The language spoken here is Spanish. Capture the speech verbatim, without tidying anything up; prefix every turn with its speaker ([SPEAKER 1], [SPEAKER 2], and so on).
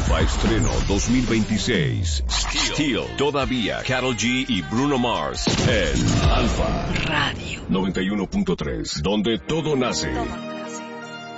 [SPEAKER 1] Alfa estreno dos mil veintiséis. Steel. Todavía Karol G y Bruno Mars en Alfa
[SPEAKER 2] Radio
[SPEAKER 1] noventa y uno punto tres, donde todo nace.